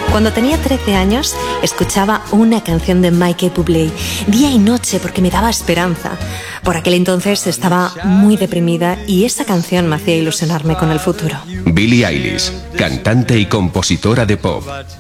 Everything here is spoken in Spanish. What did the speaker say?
Cuando tenía 13 años, escuchaba una canción de Michael Bublé día y noche porque me daba esperanza. Por aquel entonces estaba muy deprimida y esa canción me hacía ilusionarme con el futuro. Billie Eilish, cantante y compositora de pop.